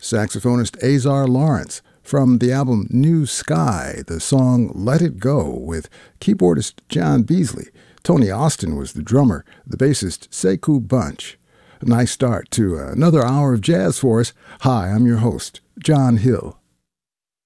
saxophonist Azar Lawrence. From the album New Sky, the song Let It Go with keyboardist John Beasley. Tony Austin was the drummer, the bassist Sekou Bunch. A nice start to another hour of jazz for us. Hi, I'm your host, John Hill.